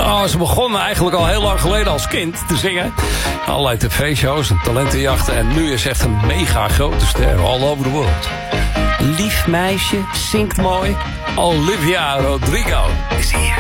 Nou, ze begonnen eigenlijk al heel lang geleden als kind te zingen. Allerlei tv-shows en talentenjachten. En nu is echt een mega grote ster all over the world. Lief meisje, zingt mooi. Olivia Rodrigo is hier.